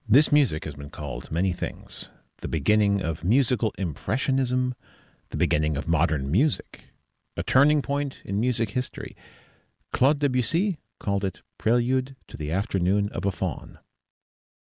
This music has been called many things. The beginning of musical impressionism, the beginning of modern music, a turning point in music history. Claude Debussy called it Prelude to the Afternoon of a Faun.